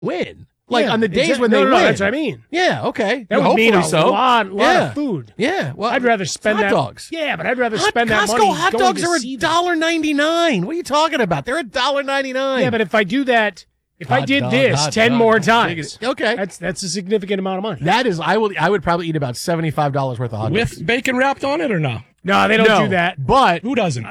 win. Like on the days when they win. That's what I mean. Yeah, okay. That would mean a lot yeah. of food. Yeah. Well, I'd rather spend hot dogs. Yeah, but I'd rather spend that Costco money. hot dogs are $1.99. What are you talking about? They're $1.99. Yeah, but if I do that, I did this 10 more times, okay, that's a significant amount of money. That is, I would probably eat about $75 worth of hot dogs with bacon wrapped on it or no? No, they don't do that. But who doesn't?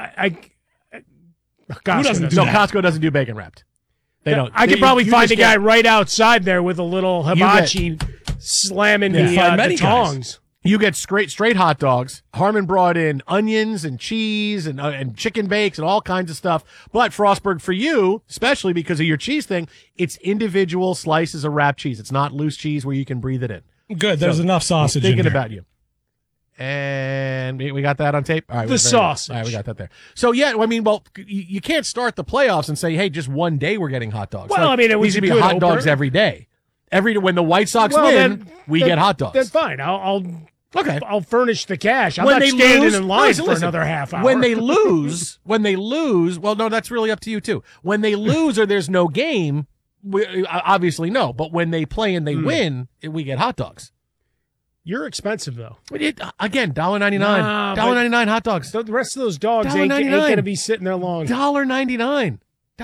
Costco doesn't do that? Costco doesn't do bacon wrapped. They don't. I could probably find a guy right outside there with a little hibachi slamming the tongs. You get straight hot dogs. Harmon brought in onions and cheese and chicken bakes and all kinds of stuff. But Frostberg, for you, especially because of your cheese thing, it's individual slices of wrapped cheese. It's not loose cheese where you can breathe it in. Good. There's enough sausage. Thinking about you. And we got that on tape. All right, the sausage. All right, we got that there. So yeah, I mean, well, you can't start the playoffs and say, hey, just one day we're getting hot dogs. Well, I mean, it was should be hot dogs every day. When the White Sox win, we get hot dogs. That's fine. I'll furnish the cash. I'm not standing in line for another half hour. When they lose, well, no, that's really up to you too. When they lose or there's no game, obviously no. But when they play and they win, we get hot dogs. You're expensive though. Again, $1.99. $1.99 hot dogs. The rest of those dogs ain't going to be sitting there long. $1.99.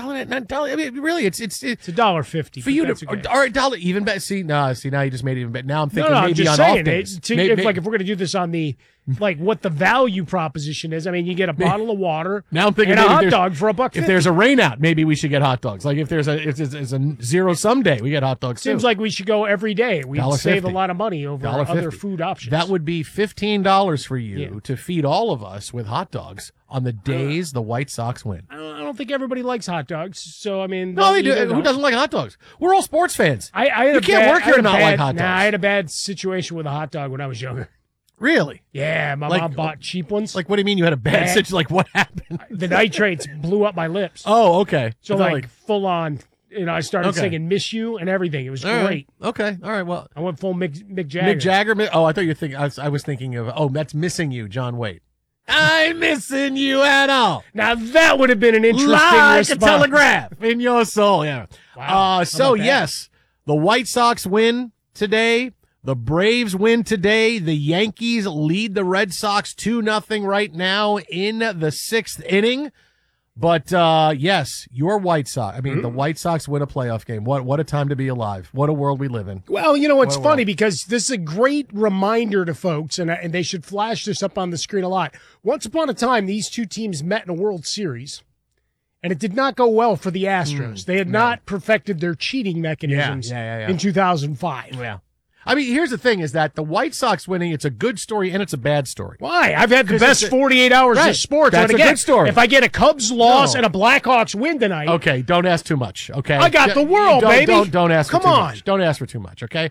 I mean, really, it's $1.50 for you to. All right, $1 even better. See, now you just made it even better. Now I'm thinking I'm maybe just on saying, off days. if we're going to do this on the what the value proposition is. I mean, you get a bottle of water. Now I'm thinking and a hot dog for $1.50. If there's a rain out, maybe we should get hot dogs. Like if it's a zero-sum day, we get hot dogs. Seems like we should go every day. We'd save a lot of money over other food options. That would be $15 for you to feed all of us with hot dogs on the days the White Sox win. I don't think everybody likes hot dogs. So I mean, no, they do. Who doesn't like hot dogs? We're all sports fans. You can't work here and not like hot dogs. I had a bad situation with a hot dog when I was younger. Really? Yeah, my mom bought cheap ones. Like, what do you mean you had a bad situation? Like, what happened? The nitrates blew up my lips. Oh, okay. So full on. I started singing "Miss You" and everything. It was great. Okay, all right. Well, I went full Mick Jagger. Mick Jagger. Oh, I thought you were thinking. I was thinking of. That's "Missing You," John Waite. I'm missing you at all. Now that would have been an interesting like response. a telegraph in your soul. Yeah. Wow. So yes, the White Sox win today. The Braves win today. The Yankees lead the Red Sox 2-0 right now in the 6th inning. But yes, your White Sox. I mean, the White Sox win a playoff game. What a time to be alive. What a world we live in. Well, it's funny because this is a great reminder to folks, and they should flash this up on the screen a lot. Once upon a time, these two teams met in a World Series, and it did not go well for the Astros. They had not perfected their cheating mechanisms in 2005. Yeah. I mean, here's the thing is that the White Sox winning, it's a good story and it's a bad story. Why? I've had the best 48 hours of sports. That's a good story. If I get a Cubs loss and a Blackhawks win tonight. Okay, don't ask too much, okay? I got the world, baby. Don't ask for too much. Don't ask for too much, okay?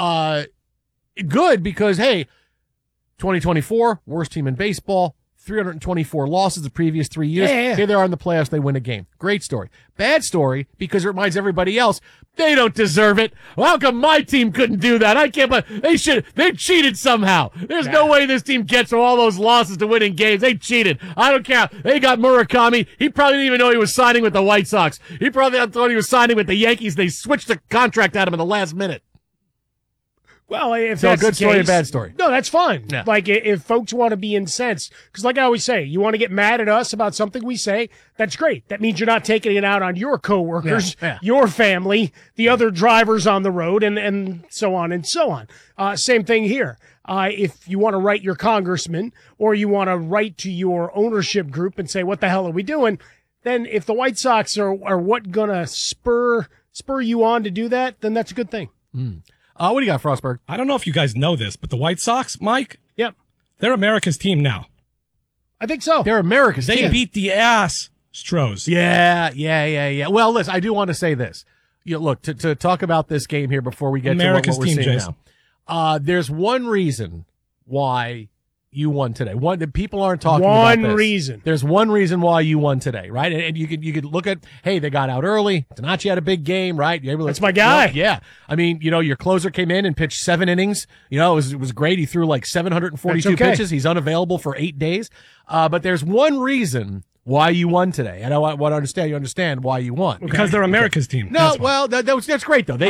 Good because, hey, 2024, worst team in baseball. 324 losses the previous 3 years. Yeah. Here they are in the playoffs. They win a game. Great story. Bad story because it reminds everybody else they don't deserve it. Well, how come my team couldn't do that? I can't believe they cheated somehow. There's no way this team gets from all those losses to winning games. They cheated. I don't care. They got Murakami. He probably didn't even know he was signing with the White Sox. He probably thought he was signing with the Yankees. They switched the contract at him in the last minute. Well, if so that's a good story, case, a bad story. No, that's fine. Yeah. Like, if folks want to be incensed, because like I always say, you want to get mad at us about something we say, that's great. That means you're not taking it out on your coworkers, your family, the other drivers on the road, and so on and so on. Same thing here. If you want to write your congressman or you want to write to your ownership group and say, what the hell are we doing? Then if the White Sox are what going to spur you on to do that, then that's a good thing. What do you got, Frostberg? I don't know if you guys know this, but the White Sox, Mike, yep, they're America's team now. I think so. They're America's team. They beat the Astros. Yeah. Well, listen, I do want to say this. Look, to talk about this game here before we get America's to what we're team, seeing Jason. now. There's one reason why you won today. People aren't talking about this. One reason. There's one reason why you won today, right? And you could look at, hey, they got out early. Donaci had a big game, right? That's my guy. Yeah. I mean, your closer came in and pitched 7 innings. It was great. He threw like 742 pitches. He's unavailable for 8 days. But there's one reason why you won today. And I want to understand. You understand why you won. Because they're America's team. No, That's why. well, that's great though. They